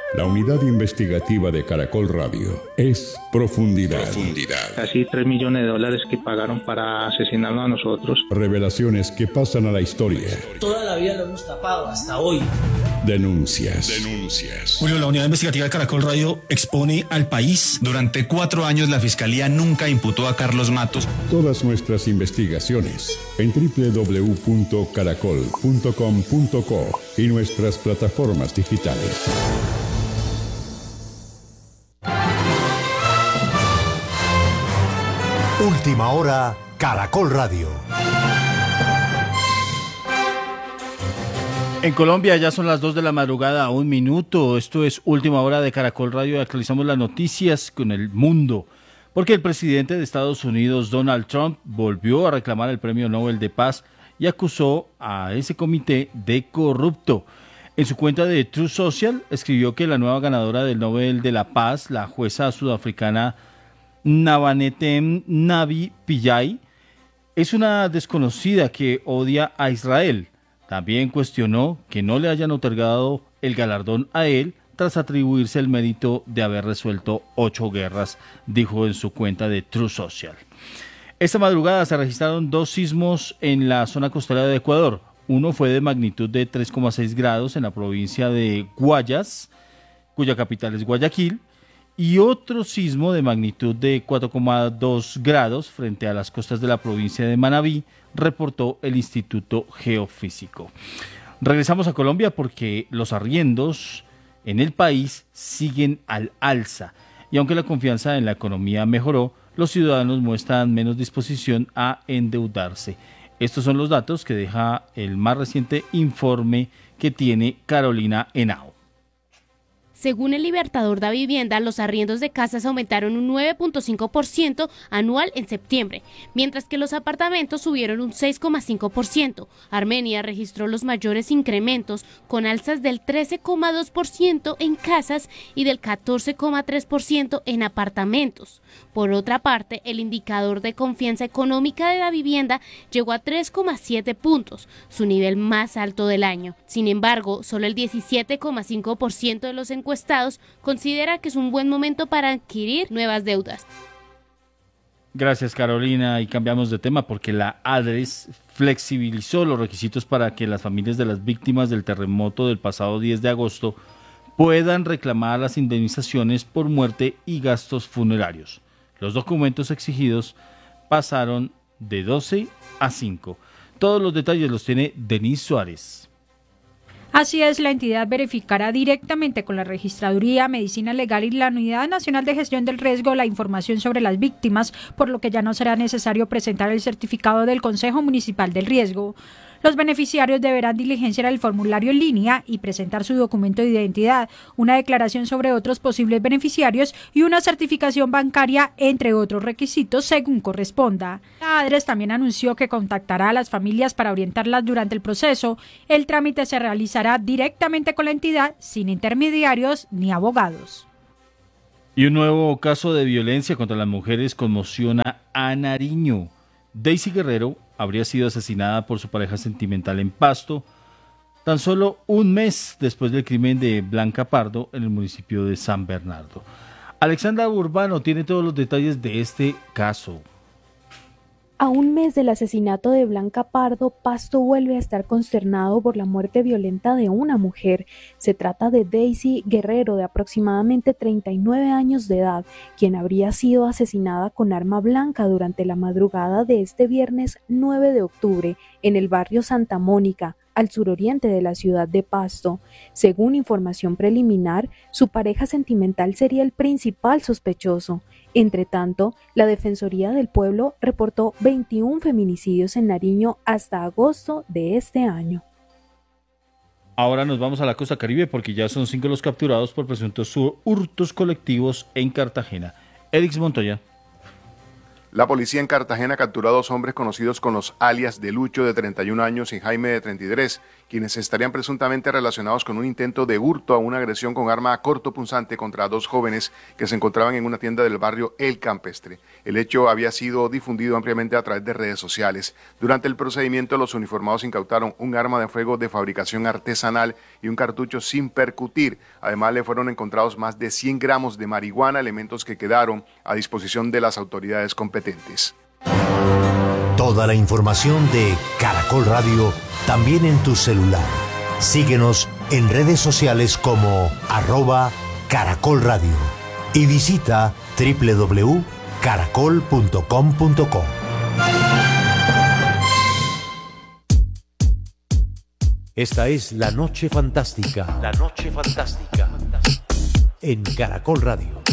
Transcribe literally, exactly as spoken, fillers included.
La unidad investigativa de Caracol Radio es Profundidad. Profundidad. Casi tres millones de dólares que pagaron para asesinarnos a nosotros. Revelaciones que pasan a la historia. Toda la vida lo hemos tapado, hasta hoy. Denuncias. Denuncias. Julio, la unidad investigativa de Caracol Radio expone al país. Durante cuatro años la Fiscalía nunca imputó a Carlos Matos. Todas nuestras investigaciones en doble u doble u doble u punto caracol punto com punto co y nuestras plataformas digitales. Última hora, Caracol Radio. En Colombia ya son las dos de la madrugada a un minuto. Esto es Última Hora de Caracol Radio y actualizamos las noticias con el mundo. Porque el presidente de Estados Unidos, Donald Trump, volvió a reclamar el Premio Nobel de Paz y acusó a ese comité de corrupto. En su cuenta de Truth Social escribió que la nueva ganadora del Nobel de la Paz, la jueza sudafricana Nabanetem Nabi Pillay, es una desconocida que odia a Israel. También cuestionó que no le hayan otorgado el galardón a él tras atribuirse el mérito de haber resuelto ocho guerras, dijo en su cuenta de Truth Social. Esta madrugada se registraron dos sismos en la zona costera de Ecuador. Uno fue de magnitud de tres coma seis grados en la provincia de Guayas, cuya capital es Guayaquil, y otro sismo de magnitud de cuatro coma dos grados frente a las costas de la provincia de Manabí, reportó el Instituto Geofísico. Regresamos a Colombia porque los arriendos en el país siguen al alza y aunque la confianza en la economía mejoró, los ciudadanos muestran menos disposición a endeudarse. Estos son los datos que deja el más reciente informe que tiene Carolina Henao. Según el Libertador da Vivienda, los arriendos de casas aumentaron un nueve punto cinco por ciento anual en septiembre, mientras que los apartamentos subieron un seis coma cinco por ciento. Armenia registró los mayores incrementos, con alzas del trece coma dos por ciento en casas y del catorce coma tres por ciento en apartamentos. Por otra parte, el indicador de confianza económica de la vivienda llegó a tres coma siete puntos, su nivel más alto del año. Sin embargo, solo el diecisiete coma cinco por ciento de los encuestados considera que es un buen momento para adquirir nuevas deudas. Gracias, Carolina, y cambiamos de tema porque la ADRES flexibilizó los requisitos para que las familias de las víctimas del terremoto del pasado diez de agosto puedan reclamar las indemnizaciones por muerte y gastos funerarios. Los documentos exigidos pasaron de doce a cinco. Todos los detalles los tiene Denise Suárez. Así es, la entidad verificará directamente con la Registraduría, Medicina Legal y la Unidad Nacional de Gestión del Riesgo la información sobre las víctimas, por lo que ya no será necesario presentar el certificado del Consejo Municipal del Riesgo. Los beneficiarios deberán diligenciar el formulario en línea y presentar su documento de identidad, una declaración sobre otros posibles beneficiarios y una certificación bancaria, entre otros requisitos, según corresponda. La ADRES también anunció que contactará a las familias para orientarlas durante el proceso. El trámite se realizará directamente con la entidad, sin intermediarios ni abogados. Y un nuevo caso de violencia contra las mujeres conmociona a Nariño. Daisy Guerrero habría sido asesinada por su pareja sentimental en Pasto, tan solo un mes después del crimen de Blanca Pardo en el municipio de San Bernardo. Alexandra Urbano tiene todos los detalles de este caso. A un mes del asesinato de Blanca Pardo, Pasto vuelve a estar consternado por la muerte violenta de una mujer. Se trata de Daisy Guerrero, de aproximadamente treinta y nueve años de edad, quien habría sido asesinada con arma blanca durante la madrugada de este viernes nueve de octubre en el barrio Santa Mónica, al suroriente de la ciudad de Pasto. Según información preliminar, su pareja sentimental sería el principal sospechoso. Entre tanto, la Defensoría del Pueblo reportó veintiún feminicidios en Nariño hasta agosto de este año. Ahora nos vamos a la costa Caribe porque ya son cinco los capturados por presuntos hurtos colectivos en Cartagena. Edix Montoya. La policía en Cartagena capturó a dos hombres conocidos con los alias de Lucho, de treinta y un años, y Jaime, de treinta y tres, quienes estarían presuntamente relacionados con un intento de hurto a una agresión con arma cortopunzante contra dos jóvenes que se encontraban en una tienda del barrio El Campestre. El hecho había sido difundido ampliamente a través de redes sociales. Durante el procedimiento, los uniformados incautaron un arma de fuego de fabricación artesanal y un cartucho sin percutir. Además, le fueron encontrados más de cien gramos de marihuana, elementos que quedaron a disposición de las autoridades competentes. Toda la información de Caracol Radio también en tu celular. Síguenos en redes sociales como arroba Caracol Radio y visita doble u doble u doble u punto caracol punto com punto co. Esta es La Noche Fantástica. La Noche Fantástica. En Caracol Radio.